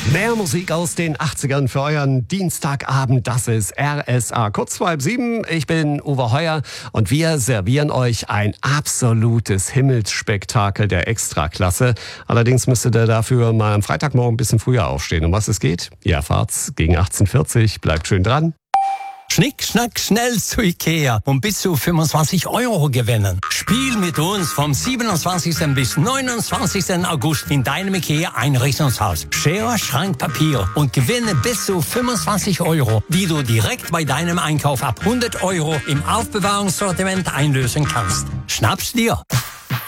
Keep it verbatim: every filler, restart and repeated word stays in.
Mehr Musik aus den achtzigern für euren Dienstagabend. Das ist R S A. Kurz vor halb sieben. Ich bin Uwe Heuer und wir servieren euch ein absolutes Himmelsspektakel der Extraklasse. Allerdings müsstet ihr dafür mal am Freitagmorgen ein bisschen früher aufstehen. Um was es geht? Ihr erfahrt's gegen achtzehn Uhr vierzig. Bleibt schön dran. Schnick, schnack, schnell zu Ikea und bis zu fünfundzwanzig Euro gewinnen. Spiel mit uns vom siebenundzwanzigsten bis neunundzwanzigsten August in deinem Ikea Einrichtungshaus. Schere, Schrank, Papier und gewinne bis zu fünfundzwanzig Euro, die du direkt bei deinem Einkauf ab hundert Euro im Aufbewahrungssortiment einlösen kannst. Schnapp's dir!